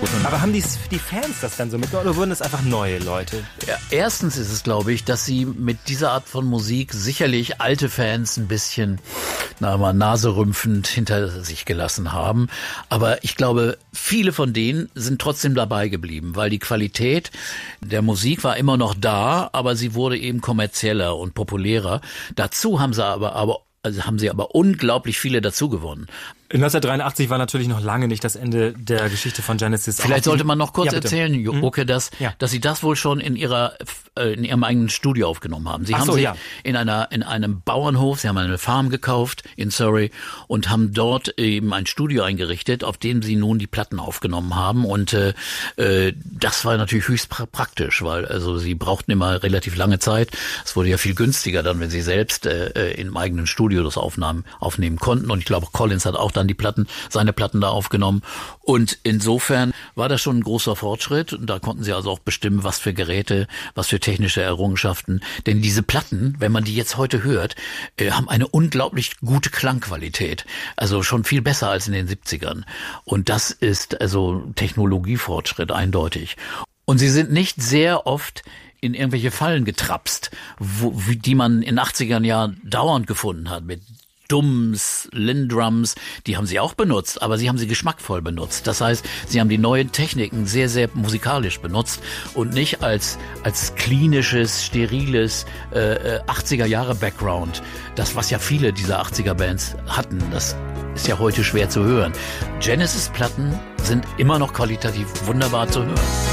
Aber haben die Fans das dann so mitgenommen oder wurden es einfach neue Leute? Ja, erstens ist es, glaube ich, dass sie mit dieser Art von Musik sicherlich alte Fans ein bisschen, naserümpfend hinter sich gelassen haben. Aber ich glaube, viele von denen sind trotzdem dabei geblieben, weil die Qualität der Musik war immer noch da, aber sie wurde eben kommerzieller und populärer. Dazu haben sie aber unglaublich viele dazu gewonnen. 1983 war natürlich noch lange nicht das Ende der Geschichte von Genesis. Vielleicht sollte man noch kurz erzählen, Oke, dass sie das wohl schon in ihrem eigenen Studio aufgenommen haben. Sie haben sich in einem Bauernhof, sie haben eine Farm gekauft in Surrey und haben dort eben ein Studio eingerichtet, auf dem sie nun die Platten aufgenommen haben. Und das war natürlich höchst praktisch, weil also sie brauchten immer relativ lange Zeit. Es wurde ja viel günstiger dann, wenn sie selbst im eigenen Studio das aufnehmen konnten. Und ich glaube, Collins hat auch dann seine Platten da aufgenommen. Und insofern war das schon ein großer Fortschritt. Und da konnten sie also auch bestimmen, was für Geräte, was für technische Errungenschaften. Denn diese Platten, wenn man die jetzt heute hört, haben eine unglaublich gute Klangqualität. Also schon viel besser als in den 70ern. Und das ist also Technologiefortschritt eindeutig. Und sie sind nicht sehr oft in irgendwelche Fallen getrapst, die man in 80ern ja dauernd gefunden hat, mit Dums, Lindrums, die haben sie auch benutzt, aber sie haben sie geschmackvoll benutzt. Das heißt, sie haben die neuen Techniken sehr, sehr musikalisch benutzt und nicht als klinisches, steriles 80er-Jahre-Background. Das, was ja viele dieser 80er-Bands hatten, das ist ja heute schwer zu hören. Genesis-Platten sind immer noch qualitativ wunderbar zu hören.